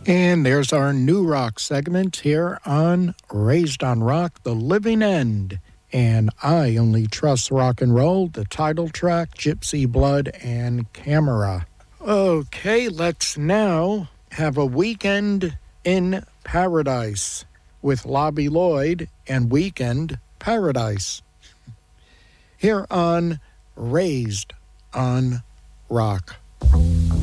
And there's our new rock segment here on Raised on Rock, The Living End. And I Only Trust Rock and Roll, the title track, Gypsy Blood, and Camera. Okay, let's now have a Weekend in Paradise with Lobby Lloyd and Weekend Paradise here on Raised on Rock.